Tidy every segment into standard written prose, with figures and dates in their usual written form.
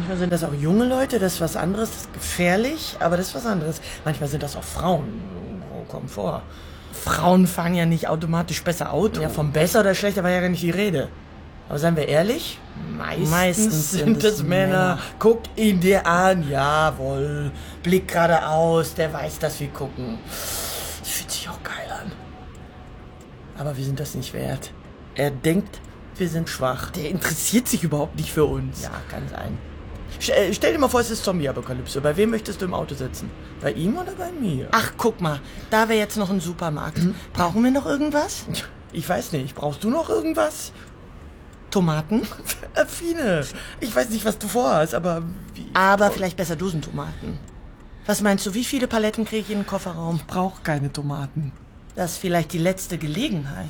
Manchmal sind das auch junge Leute, das ist was anderes, das ist gefährlich, aber das ist was anderes. Manchmal sind das auch Frauen. Oh, komm vor. Frauen fahren ja nicht automatisch besser Auto. Ja, von besser oder schlechter war ja gar nicht die Rede. Aber seien wir ehrlich, meistens sind es Männer. Guck ihn dir an, jawohl. Blick geradeaus, der weiß, dass wir gucken. Das fühlt sich auch geil an. Aber wir sind das nicht wert. Er denkt, wir sind schwach. Der interessiert sich überhaupt nicht für uns. Ja, kann sein. Stell dir mal vor, es ist Zombie-Apokalypse. Bei wem möchtest du im Auto sitzen? Bei ihm oder bei mir? Ach, guck mal, da wäre jetzt noch ein Supermarkt. Brauchen wir noch irgendwas? Ich weiß nicht. Brauchst du noch irgendwas? Tomaten? Affine. Ich weiß nicht, was du vorhast, aber... Aber vielleicht besser Dosentomaten. Was meinst du, wie viele Paletten kriege ich in den Kofferraum? Ich brauche keine Tomaten. Das ist vielleicht die letzte Gelegenheit.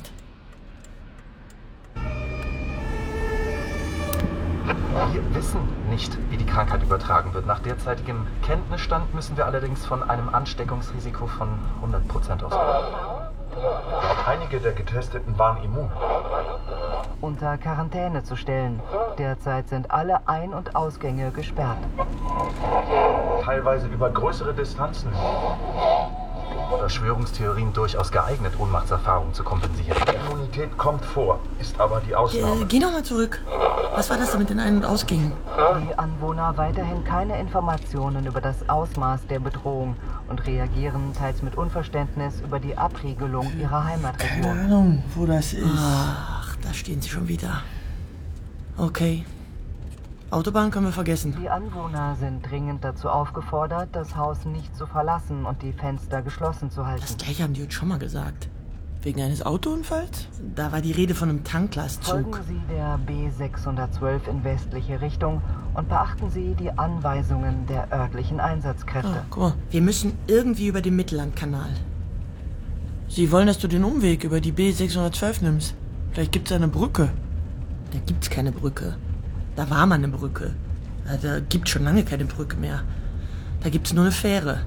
Wir wissen nicht, wie die Krankheit übertragen wird. Nach derzeitigem Kenntnisstand müssen wir allerdings von einem Ansteckungsrisiko von 100% ausgehen. Einige der Getesteten waren immun. Unter Quarantäne zu stellen. Derzeit sind alle Ein- und Ausgänge gesperrt. Teilweise über größere Distanzen. Verschwörungstheorien durchaus geeignet, Ohnmachtserfahrungen zu kompensieren. Immunität kommt vor, ist aber die Ausnahme. Geh noch mal zurück. Was war das da mit den Ein- und Ausgängen? Die Anwohner weiterhin keine Informationen über das Ausmaß der Bedrohung und reagieren teils mit Unverständnis über die Abriegelung ihrer Heimatregion. Keine Ahnung, wo das ist. Ach, da stehen sie schon wieder. Okay. Autobahn können wir vergessen. Die Anwohner sind dringend dazu aufgefordert, das Haus nicht zu verlassen und die Fenster geschlossen zu halten. Das gleiche haben die uns schon mal gesagt. Wegen eines Autounfalls? Da war die Rede von einem Tanklastzug. Folgen Sie der B612 in westliche Richtung und beachten Sie die Anweisungen der örtlichen Einsatzkräfte. Guck mal, wir müssen irgendwie über den Mittellandkanal. Sie wollen, dass du den Umweg über die B612 nimmst. Vielleicht gibt's eine Brücke. Da gibt's keine Brücke. Da war mal eine Brücke. Da gibt's schon lange keine Brücke mehr. Da gibt's nur eine Fähre.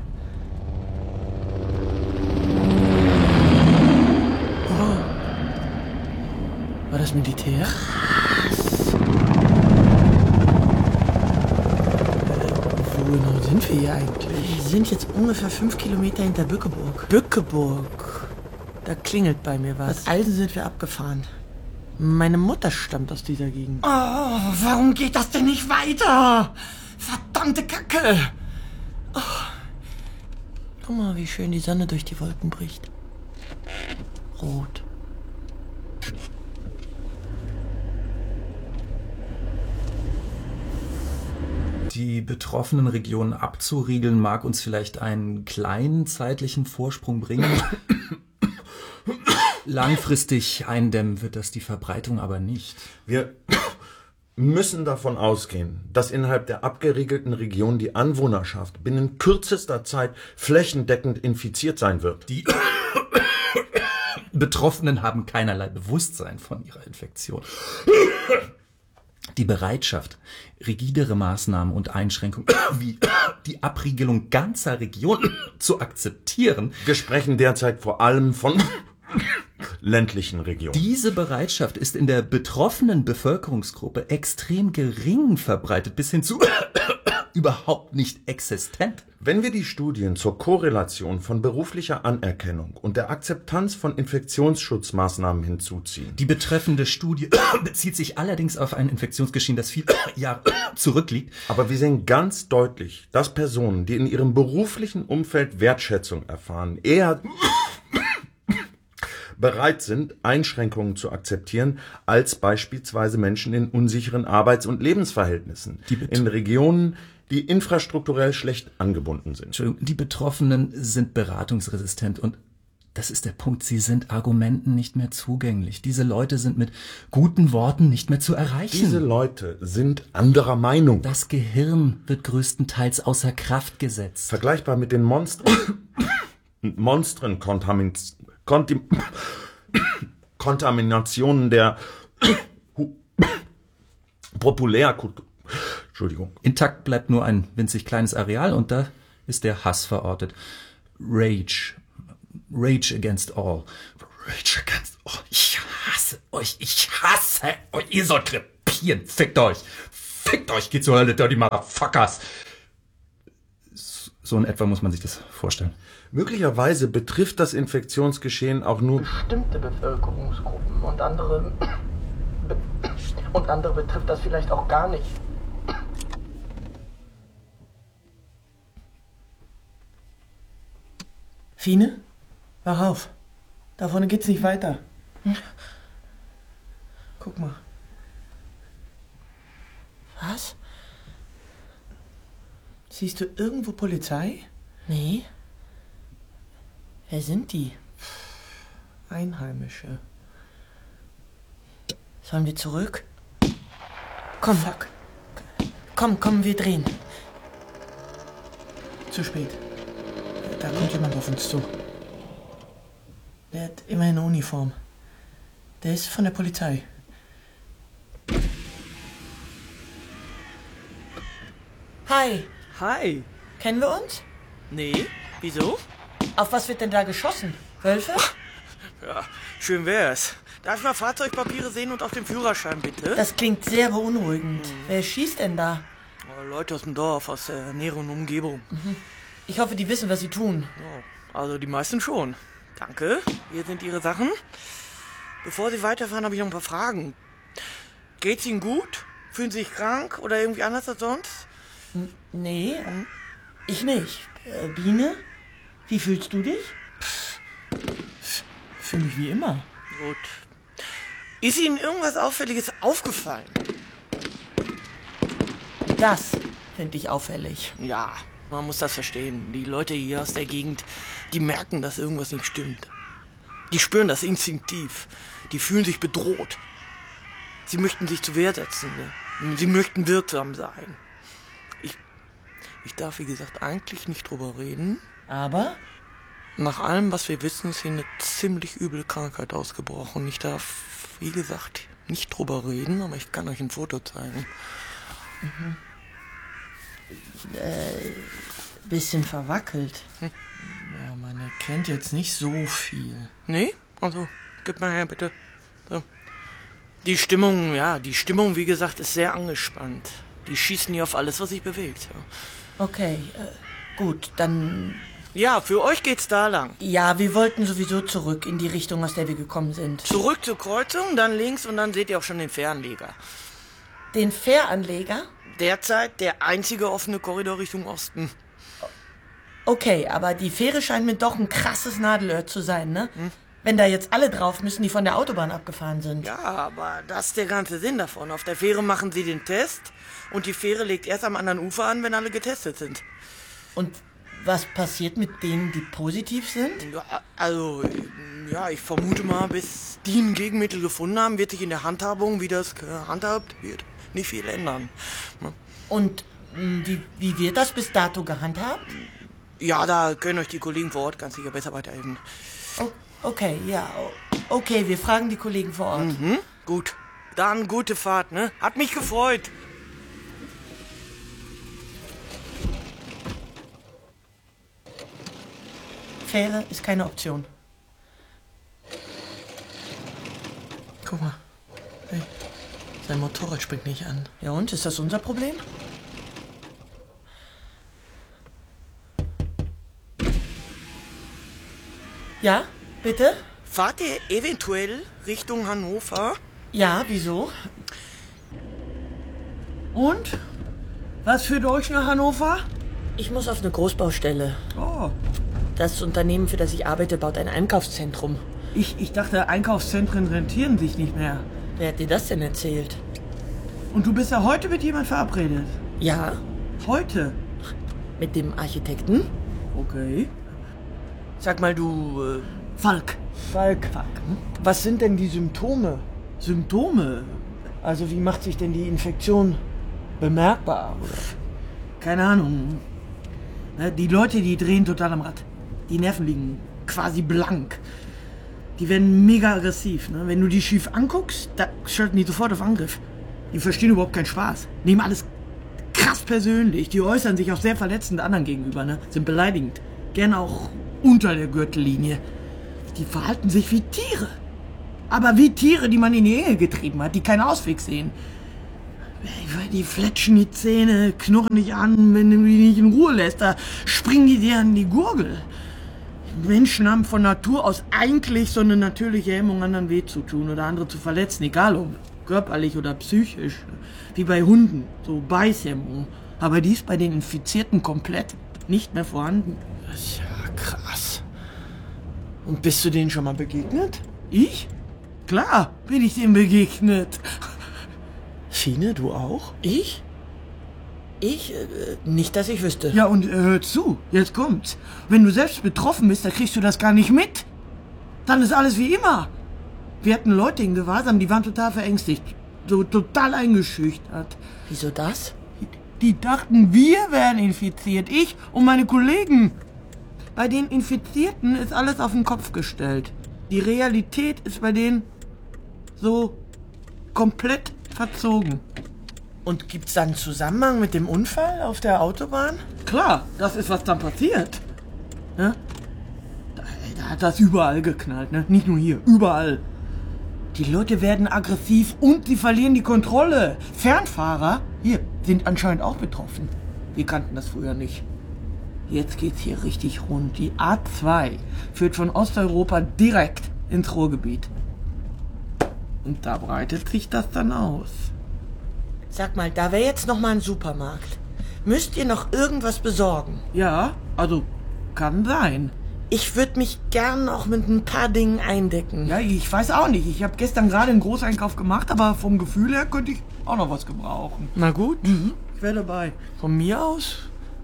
Oh. War das Militär? Krass. Wo genau sind wir hier eigentlich? Wir sind jetzt ungefähr 5 Kilometer hinter Bückeburg. Bückeburg. Da klingelt bei mir was. Aus Alsen sind wir abgefahren. Meine Mutter stammt aus dieser Gegend. Oh, warum geht das denn nicht weiter? Verdammte Kacke! Oh. Guck mal, wie schön die Sonne durch die Wolken bricht. Rot. Die betroffenen Regionen abzuriegeln mag uns vielleicht einen kleinen zeitlichen Vorsprung bringen. Langfristig eindämmen wird das die Verbreitung aber nicht. Wir müssen davon ausgehen, dass innerhalb der abgeriegelten Region die Anwohnerschaft binnen kürzester Zeit flächendeckend infiziert sein wird. Die Betroffenen haben keinerlei Bewusstsein von ihrer Infektion. Die Bereitschaft, rigidere Maßnahmen und Einschränkungen wie die Abriegelung ganzer Regionen zu akzeptieren. Wir sprechen derzeit vor allem von ländlichen Regionen. Diese Bereitschaft ist in der betroffenen Bevölkerungsgruppe extrem gering verbreitet, bis hin zu überhaupt nicht existent. Wenn wir die Studien zur Korrelation von beruflicher Anerkennung und der Akzeptanz von Infektionsschutzmaßnahmen hinzuziehen. Die betreffende Studie bezieht sich allerdings auf ein Infektionsgeschehen, das viele Jahre zurückliegt. Aber wir sehen ganz deutlich, dass Personen, die in ihrem beruflichen Umfeld Wertschätzung erfahren, eher bereit sind, Einschränkungen zu akzeptieren, als beispielsweise Menschen in unsicheren Arbeits- und Lebensverhältnissen, in Regionen, die infrastrukturell schlecht angebunden sind. Entschuldigung, die Betroffenen sind beratungsresistent und das ist der Punkt, sie sind Argumenten nicht mehr zugänglich. Diese Leute sind mit guten Worten nicht mehr zu erreichen. Diese Leute sind anderer Meinung. Das Gehirn wird größtenteils außer Kraft gesetzt. Vergleichbar mit den Kontaminationen der Populärkultur. Entschuldigung. Intakt bleibt nur ein winzig kleines Areal und da ist der Hass verortet. Rage. Rage against all. Rage against all. Ich hasse euch. Ihr sollt krepieren. Fickt euch. Fickt euch, geht zur Hölle, dirty motherfuckers. So in etwa muss man sich das vorstellen. Möglicherweise betrifft das Infektionsgeschehen auch nur Bestimmte Bevölkerungsgruppen und andere betrifft das vielleicht auch gar nicht. Fine, wach auf. Da vorne geht's nicht weiter. Guck mal. Was? Siehst du irgendwo Polizei? Nee. Wer sind die? Einheimische. Sollen wir zurück? Komm. Fuck. Komm, wir drehen. Zu spät. Da kommt jemand auf uns zu. Der hat immer eine Uniform. Der ist von der Polizei. Hi. Hi. Kennen wir uns? Nee, wieso? Auf was wird denn da geschossen? Wölfe? Ja, schön wär's. Darf ich mal Fahrzeugpapiere sehen und auch den Führerschein, bitte? Das klingt sehr beunruhigend. Wer schießt denn da? Oh, Leute aus dem Dorf, aus der näheren Umgebung. Ich hoffe, die wissen, was sie tun. Oh, also die meisten schon. Danke, hier sind Ihre Sachen. Bevor Sie weiterfahren, habe ich noch ein paar Fragen. Geht's Ihnen gut? Fühlen Sie sich krank oder irgendwie anders als sonst? Nee, ich nicht. Biene, wie fühlst du dich? Fühl mich wie immer. Gut. Ist Ihnen irgendwas Auffälliges aufgefallen? Das finde ich auffällig. Ja, man muss das verstehen. Die Leute hier aus der Gegend, die merken, dass irgendwas nicht stimmt. Die spüren das instinktiv. Die fühlen sich bedroht. Sie möchten sich zur Wehr setzen. Ne? Sie möchten wirksam sein. Ich darf, wie gesagt, eigentlich nicht drüber reden. Aber? Nach allem, was wir wissen, ist hier eine ziemlich üble Krankheit ausgebrochen. Ich darf, wie gesagt, nicht drüber reden, aber ich kann euch ein Foto zeigen. Bisschen verwackelt. Ja, man erkennt jetzt nicht so viel. Nee? Also, gib mal her, bitte. So. Die Stimmung, wie gesagt, ist sehr angespannt. Die schießen hier auf alles, was sich bewegt. Ja. Okay, gut, dann... Ja, für euch geht's da lang. Ja, wir wollten sowieso zurück in die Richtung, aus der wir gekommen sind. Zurück zur Kreuzung, dann links und dann seht ihr auch schon den Fähranleger. Den Fähranleger? Derzeit der einzige offene Korridor Richtung Osten. Okay, aber die Fähre scheint mir doch ein krasses Nadelöhr zu sein, ne? Wenn da jetzt alle drauf müssen, die von der Autobahn abgefahren sind. Ja, aber das ist der ganze Sinn davon. Auf der Fähre machen sie den Test und die Fähre legt erst am anderen Ufer an, wenn alle getestet sind. Und was passiert mit denen, die positiv sind? Ja, also, ich vermute mal, bis die ein Gegenmittel gefunden haben, wird sich in der Handhabung, wie das gehandhabt wird, nicht viel ändern. Ne? Und wie wird das bis dato gehandhabt? Ja, da können euch die Kollegen vor Ort ganz sicher besser weiterhelfen. Okay, ja. Okay, wir fragen die Kollegen vor Ort. Gut. Dann gute Fahrt, ne? Hat mich gefreut. Fähre ist keine Option. Guck mal. Hey, sein Motorrad springt nicht an. Ja und, ist das unser Problem? Ja, bitte? Fahrt ihr eventuell Richtung Hannover? Ja, wieso? Und? Was führt euch nach Hannover? Ich muss auf eine Großbaustelle. Oh. Das Unternehmen, für das ich arbeite, baut ein Einkaufszentrum. Ich dachte, Einkaufszentren rentieren sich nicht mehr. Wer hat dir das denn erzählt? Und du bist ja heute mit jemand verabredet? Ja, Heute? mit dem Architekten. Okay. Sag mal, du, Falk. Falk, was sind denn die Symptome? Symptome? Also wie macht sich denn die Infektion bemerkbar? Oder? Keine Ahnung. Die Leute, die drehen total am Rad. Die Nerven liegen quasi blank. Die werden mega aggressiv. Ne? Wenn du die schief anguckst, da schalten die sofort auf Angriff. Die verstehen überhaupt keinen Spaß. Nehmen alles krass persönlich. Die äußern sich auch sehr verletzend anderen gegenüber. Ne? Sind beleidigend. Gern auch unter der Gürtellinie. Die verhalten sich wie Tiere. Aber wie Tiere, die man in die Ehe getrieben hat, die keinen Ausweg sehen. Die fletschen die Zähne, knurren dich an, wenn du die nicht in Ruhe lässt. Da springen die dir an die Gurgel. Menschen haben von Natur aus eigentlich so eine natürliche Hemmung, anderen weh zu tun oder andere zu verletzen, egal ob körperlich oder psychisch. Wie bei Hunden, so Beißhemmung. Aber die ist bei den Infizierten komplett nicht mehr vorhanden. Das ist ja krass. Und bist du denen schon mal begegnet? Ich? Klar, bin ich denen begegnet. Fine, du auch? Ich? Nicht, dass ich wüsste. Ja, und hör zu, jetzt kommt's. Wenn du selbst betroffen bist, dann kriegst du das gar nicht mit. Dann ist alles wie immer. Wir hatten Leute in Gewahrsam, die waren total verängstigt. So total eingeschüchtert. Wieso das? Die dachten, wir wären infiziert. Ich und meine Kollegen. Bei den Infizierten ist alles auf den Kopf gestellt. Die Realität ist bei denen so komplett verzogen. Und gibt's da einen Zusammenhang mit dem Unfall auf der Autobahn? Klar, das ist, was dann passiert. Ja? Da hat das überall geknallt, ne? Nicht nur hier, überall. Die Leute werden aggressiv und sie verlieren die Kontrolle. Fernfahrer, hier, sind anscheinend auch betroffen. Wir kannten das früher nicht. Jetzt geht's hier richtig rund. Die A2 führt von Osteuropa direkt ins Ruhrgebiet. Und da breitet sich das dann aus. Sag mal, da wäre jetzt noch mal ein Supermarkt. Müsst ihr noch irgendwas besorgen? Ja, also kann sein. Ich würde mich gern noch mit ein paar Dingen eindecken. Ja, ich weiß auch nicht. Ich habe gestern gerade einen Großeinkauf gemacht, aber vom Gefühl her könnte ich auch noch was gebrauchen. Na gut. Ich wäre dabei. Von mir aus?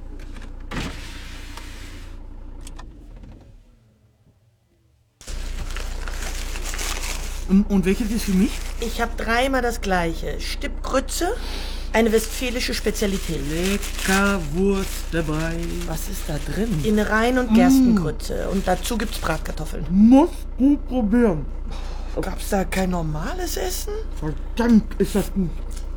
Und welches ist für mich? Ich habe dreimal das gleiche. Stippgrütze, eine westfälische Spezialität. Lecker Wurst dabei. Was ist da drin? Innereien und Gerstengrütze. Und dazu gibt's Bratkartoffeln. Musst du probieren. Gab's da kein normales Essen? Verdammt, ist das gut.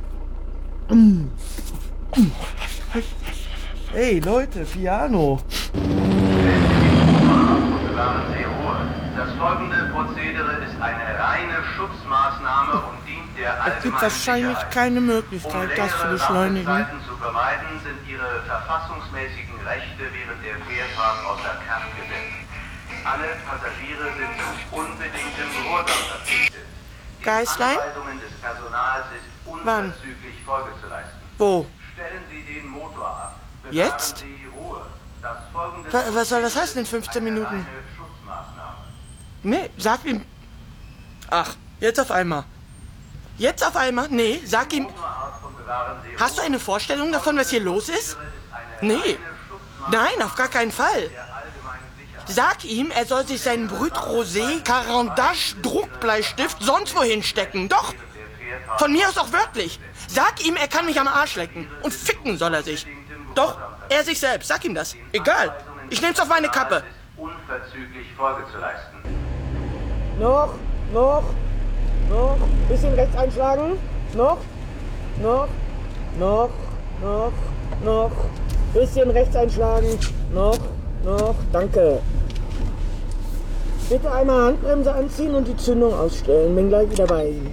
Hey Leute, Piano. Bewahren Sie Ruhe. Das folgende Prozedere ist eine reine Schutzmaßnahme und dient der allgemeinen Es gibt wahrscheinlich Sicherheit. keine Möglichkeit, das zu beschleunigen. Wartezeiten zu vermeiden, sind Ihre verfassungsmäßigen Rechte während der Fährfahrt außer Kraft gesetzt. Alle Passagiere sind zu unbedingtem Gehorsam verpflichtet. Die Geißlein? Anweisungen des Personals ist unverzüglich Folge zu leisten. Wo? Stellen Sie den Motor ab. Bewahren Jetzt? Sie Ruhe. Das folgende Was soll das heißen in 15 Minuten? eine Schutzmaßnahme. Nee, sag ihm. Ach, jetzt auf einmal. Jetzt auf einmal? Nee, sag ihm. Hast du eine Vorstellung davon, was hier los ist? Nee. Nein, auf gar keinen Fall. Sag ihm, er soll sich seinen Brut Rosé, Carandache, Druckbleistift sonst wohin stecken. Doch. Von mir aus auch wörtlich. Sag ihm, er kann mich am Arsch lecken. Und ficken soll er sich. Doch, er sich selbst. Sag ihm das. Egal. Ich nehm's auf meine Kappe. Unverzüglich Folge zu leisten. Noch. Bisschen rechts einschlagen. Noch. Bisschen rechts einschlagen. Noch. Danke. Bitte einmal Handbremse anziehen und die Zündung ausstellen. Bin gleich wieder bei Ihnen.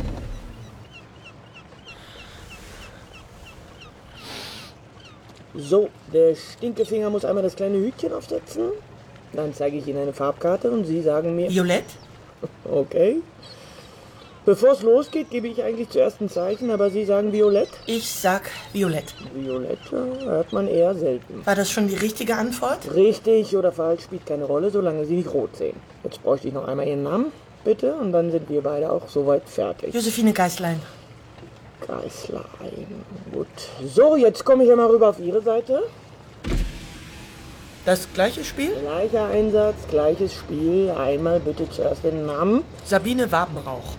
So, der Stinkefinger muss einmal das kleine Hütchen aufsetzen. Dann zeige ich Ihnen eine Farbkarte und Sie sagen mir... Violett? Okay. Bevor es losgeht, gebe ich eigentlich zuerst ein Zeichen, aber Sie sagen Violett? Ich sag Violett. Violett hört man eher selten. War das schon die richtige Antwort? Richtig oder falsch spielt keine Rolle, solange Sie nicht rot sehen. Jetzt bräuchte ich noch einmal Ihren Namen, bitte, und dann sind wir beide auch soweit fertig. Josephine Geißlein. Geißlein, gut. So, jetzt komme ich ja mal rüber auf Ihre Seite. Das gleiche Spiel? Gleicher Einsatz, gleiches Spiel. Einmal bitte zuerst den Namen. Sabine Wabenrauch.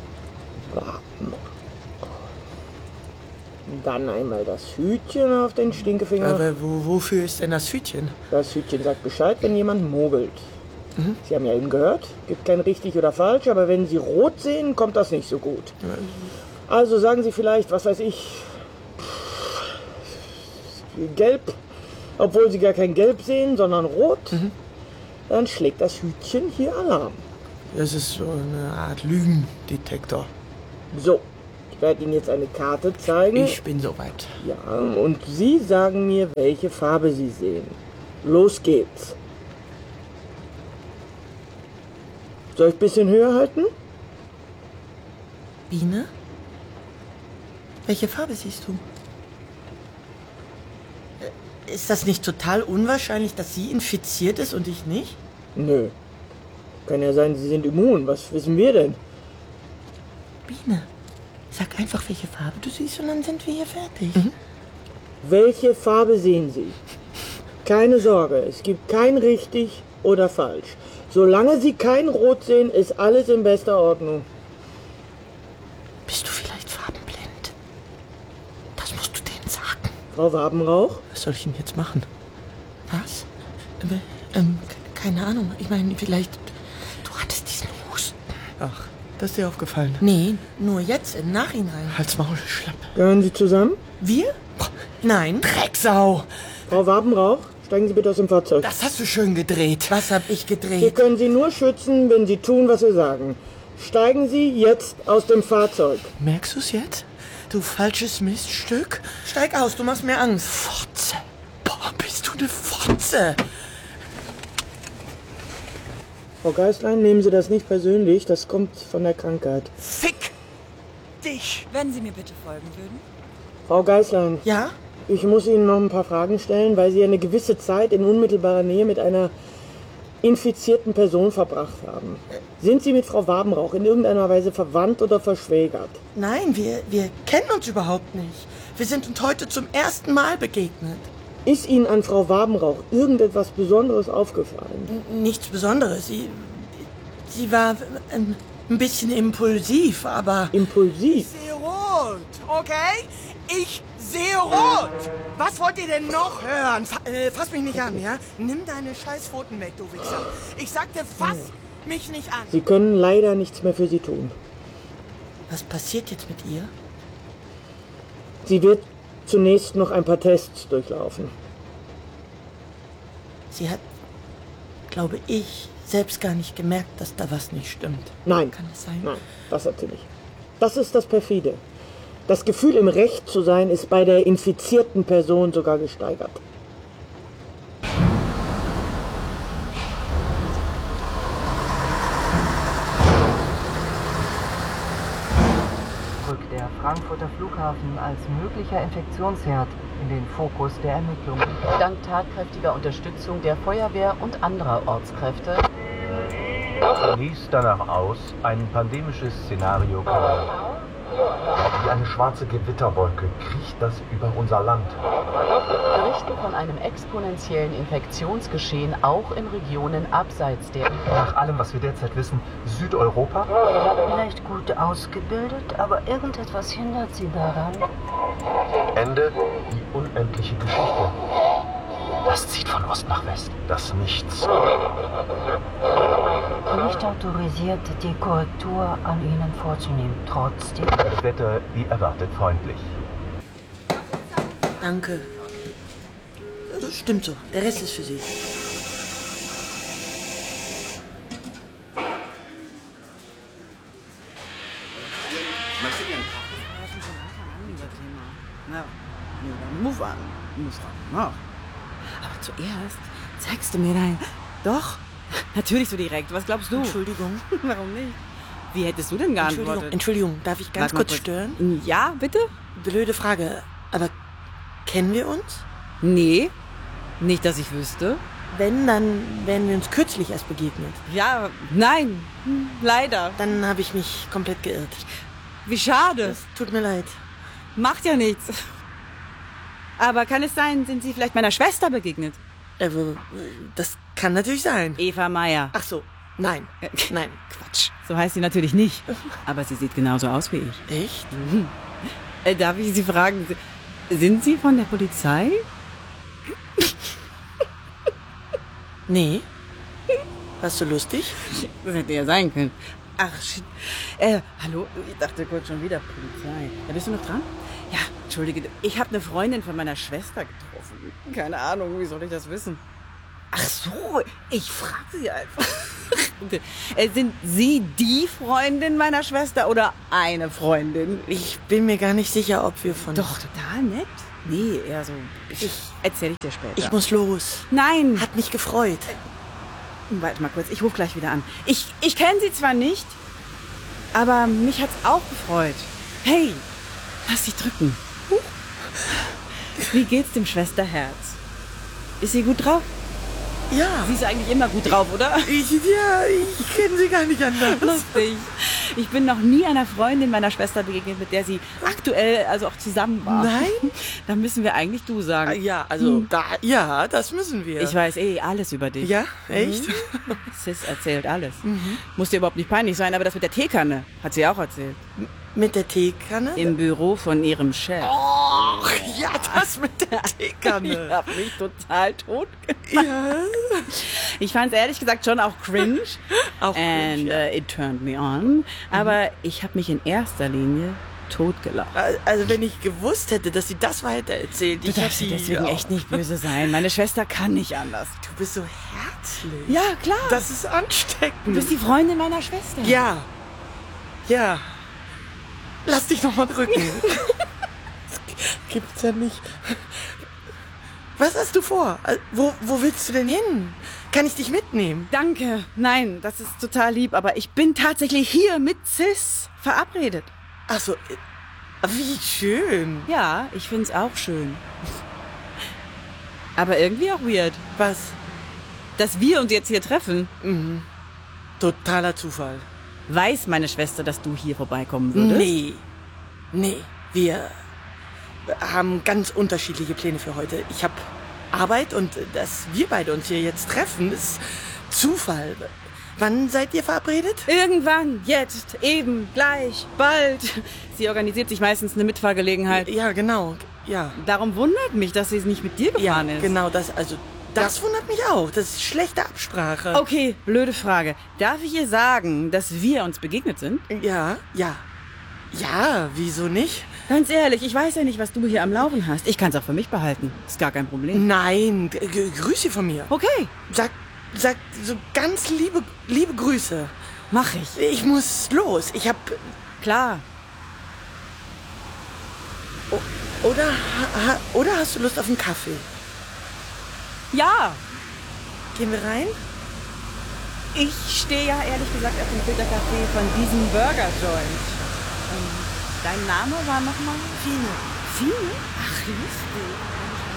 Dann einmal das Hütchen auf den Stinkefinger. Aber wofür ist denn das Hütchen? Das Hütchen sagt Bescheid, wenn jemand mogelt. Sie haben ja eben gehört, gibt kein richtig oder falsch, aber wenn Sie rot sehen, kommt das nicht so gut. Also sagen Sie vielleicht, was weiß ich, gelb, obwohl Sie gar kein Gelb sehen, sondern rot. Dann schlägt das Hütchen hier Alarm. Das ist so eine Art Lügendetektor. So, Ich werde Ihnen jetzt eine Karte zeigen. Ich bin soweit. Ja, und Sie sagen mir, welche Farbe Sie sehen. Los geht's. Soll ich ein bisschen höher halten? Biene? Welche Farbe siehst du? Ist das nicht total unwahrscheinlich, dass sie infiziert ist und ich nicht? Nö. Kann ja sein, Sie sind immun. Was wissen wir denn? Biene, sag einfach, welche Farbe du siehst und dann sind wir hier fertig. Welche Farbe sehen Sie? Keine Sorge, es gibt kein richtig oder falsch. Solange Sie kein Rot sehen, ist alles in bester Ordnung. Bist du vielleicht farbenblind? Das musst du denen sagen. Frau Wabenrauch? Was soll ich denn jetzt machen? Was? Keine Ahnung. Ich meine, vielleicht... Du hattest diesen Husten. Ach, das ist dir aufgefallen? Nee, nur jetzt, im Nachhinein. Halt's Maul, Schlapp. Gehören Sie zusammen? Wir? Nein. Drecksau! Frau Wabenrauch, steigen Sie bitte aus dem Fahrzeug. Das hast du schön gedreht. Was hab ich Wir gedreht? können Sie nur schützen, wenn Sie tun, was wir sagen. Steigen Sie jetzt aus dem Fahrzeug. Merkst du's jetzt? Du falsches Miststück. Steig aus, du machst mir Angst. Fotze. Boah, bist du eine Fotze. Frau Geislein, nehmen Sie das nicht persönlich, das kommt von der Krankheit. Fick dich. Wenn Sie mir bitte folgen würden. Frau Geislein, Ja? ich muss Ihnen noch ein paar Fragen stellen, weil Sie eine gewisse Zeit in unmittelbarer Nähe mit einer infizierten Person verbracht haben. Sind Sie mit Frau Wabenrauch in irgendeiner Weise verwandt oder verschwägert? Nein, wir kennen uns überhaupt nicht. Wir sind uns heute zum ersten Mal begegnet. Ist Ihnen an Frau Wabenrauch irgendetwas Besonderes aufgefallen? Nichts Besonderes. Sie war ein bisschen impulsiv, aber... Impulsiv? Ich sehe rot, okay? Ich sehe rot! Was wollt ihr denn noch hören? Fass mich nicht an, ja? Nimm deine Scheißpfoten weg, du Wichser. Ich sagte, fass mich nicht an. Sie können leider nichts mehr für Sie tun. Was passiert jetzt mit ihr? Sie wird zunächst noch ein paar Tests durchlaufen. Sie hat, glaube ich, selbst gar nicht gemerkt, dass da was nicht stimmt. Nein. Kann das sein? Nein, das hat sie nicht. Das ist das Perfide. Das Gefühl, im Recht zu sein, ist bei der infizierten Person sogar gesteigert. Rückt der Frankfurter Flughafen als möglicher Infektionsherd in den Fokus der Ermittlungen. Dank tatkräftiger Unterstützung der Feuerwehr und anderer Ortskräfte Lies danach aus, ein pandemisches Szenario Wie eine schwarze Gewitterwolke kriecht das über unser Land. berichten von einem exponentiellen Infektionsgeschehen auch in Regionen abseits der... Nach allem, was wir derzeit wissen, Südeuropa? Vielleicht gut ausgebildet, aber irgendetwas hindert sie daran. Ende, die unendliche Geschichte. Das zieht von Ost nach West. Das Nichts. Nicht autorisiert, die Korrektur an ihnen vorzunehmen. Trotzdem. Das Wetter wie erwartet freundlich. Danke. Das stimmt so. Der Rest ist für Sie. Na, dann move an. Muss ran. Aber zuerst zeigst du mir dein... Doch, natürlich so direkt. Was glaubst du? Entschuldigung. Warum nicht? Wie hättest du denn geantwortet? Entschuldigung, darf ich ganz Warte mal kurz stören? Ja, bitte? Blöde Frage, aber kennen wir uns? Nee, nicht, dass ich wüsste. Wenn, dann wären wir uns kürzlich erst begegnet. Ja, nein, leider. Dann habe ich mich komplett geirrt. Wie schade. Es tut mir leid. Macht ja nichts. Aber kann es sein, sind Sie vielleicht meiner Schwester begegnet? Das kann natürlich sein. Eva Meier. Ach so, nein, nein. Quatsch. So heißt sie natürlich nicht. Aber sie sieht genauso aus wie ich. Echt? Darf ich Sie fragen, sind Sie von der Polizei? Nee. Warst du lustig? Das hätte ja sein können. Ach, shit. Hallo? Ich dachte kurz schon wieder Polizei. Da bist du noch dran? Ja, entschuldige. Ich habe eine Freundin von meiner Schwester getroffen. Keine Ahnung, wie soll ich das wissen? Ach so, ich frage sie einfach. Sind Sie die Freundin meiner Schwester oder eine Freundin? Ich bin mir gar nicht sicher, ob wir von... Doch, total nett. Nee, eher so. Erzähl ich dir später. Ich muss los. Nein. Hat mich gefreut. Warte mal kurz, ich rufe gleich wieder an. Ich kenne sie zwar nicht, aber mich hat's auch gefreut. Hey, lass dich drücken. Wie geht's dem Schwesterherz? Ist sie gut drauf? Ja. Sie ist eigentlich immer gut drauf, oder? Ich kenne sie gar nicht anders. Lustig. Ich bin noch nie einer Freundin meiner Schwester begegnet, mit der sie aktuell also auch zusammen war. Nein? Da müssen wir eigentlich du sagen. Ja, also, das müssen wir. Ich weiß alles über dich. Ja, echt? Sis erzählt alles. Muss dir überhaupt nicht peinlich sein, aber das mit der Teekanne hat sie auch erzählt. Mit der Teekanne? Im Büro von ihrem Chef. Oh, ja, das mit der Teekanne. Ich hab mich total tot gemacht. Ja. Ich fand es ehrlich gesagt schon auch cringe. Auch cringe, And it turned me on. Aber ich habe mich in erster Linie totgelacht. Also wenn ich gewusst hätte, dass sie das weiter erzählt. Du darfst dir deswegen echt nicht böse sein. Meine Schwester kann nicht anders. Du bist so herzlich. Ja, klar. Das ist ansteckend. Du bist die Freundin meiner Schwester. Ja. Ja. Lass dich noch mal drücken. Das gibt's ja nicht. Was hast du vor? Wo willst du denn hin? Kann ich dich mitnehmen? Danke. Nein, das ist total lieb, aber ich bin tatsächlich hier mit Sis verabredet. Ach so, wie schön. Ja, ich find's auch schön. Aber irgendwie auch weird. Was? Dass wir uns jetzt hier treffen. Mhm. Totaler Zufall. Weiß meine Schwester, dass du hier vorbeikommen würdest? Nee. Wir haben ganz unterschiedliche Pläne für heute. Ich habe Arbeit und dass wir beide uns hier jetzt treffen, ist Zufall. Wann seid ihr verabredet? Irgendwann, jetzt, eben, gleich, bald. Sie organisiert sich meistens eine Mitfahrgelegenheit. Ja, genau, ja. Darum wundert mich, dass sie nicht mit dir gefahren ist. Genau, das wundert mich auch. Das ist schlechte Absprache. Okay, blöde Frage. Darf ich ihr sagen, dass wir uns begegnet sind? Ja. Ja, wieso nicht? Ganz ehrlich, ich weiß ja nicht, was du hier am Laufen hast. Ich kann es auch für mich behalten. Ist gar kein Problem. Nein, grüß sie von mir. Okay. Sag so ganz liebe Grüße. Mach ich. Ich muss los. Ich hab... Klar. Oder hast du Lust auf einen Kaffee? Ja. Gehen wir rein? Ich stehe ja ehrlich gesagt auf dem Filtercafé von diesem Burger-Joint. Dein Name war nochmal? Fine. Fine? Ach, lustig.